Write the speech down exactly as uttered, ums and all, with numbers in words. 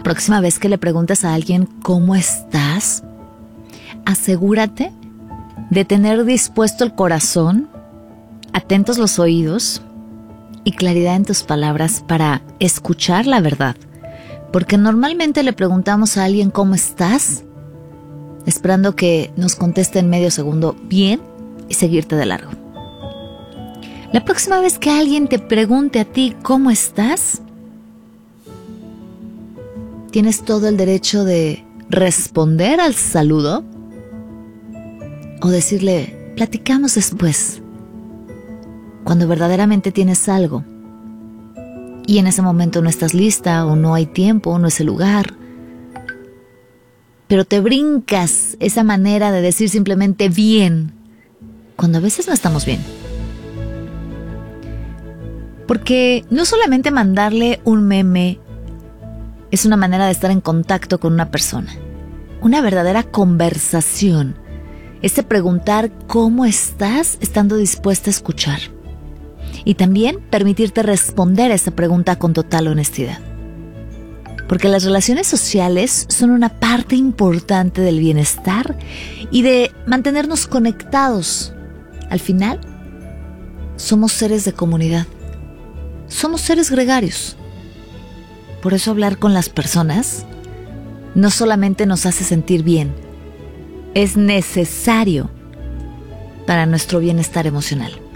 próxima vez que le preguntes a alguien ¿cómo estás?, asegúrate de tener dispuesto el corazón, atentos los oídos y claridad en tus palabras para escuchar la verdad. Porque normalmente le preguntamos a alguien ¿cómo estás?, esperando que nos conteste en medio segundo bien y seguirte de largo. La próxima vez que alguien te pregunte a ti ¿cómo estás?, tienes todo el derecho de responder al saludo o decirle platicamos después, cuando verdaderamente tienes algo y en ese momento no estás lista o no hay tiempo o no es el lugar. Pero te brincas esa manera de decir simplemente bien, cuando a veces no estamos bien. Porque no solamente mandarle un meme es una manera de estar en contacto con una persona. Una verdadera conversación es de preguntar cómo estás, estando dispuesta a escuchar. Y también permitirte responder a esa pregunta con total honestidad. Porque las relaciones sociales son una parte importante del bienestar y de mantenernos conectados. Al final, somos seres de comunidad. Somos seres gregarios. Por eso hablar con las personas no solamente nos hace sentir bien, es necesario para nuestro bienestar emocional.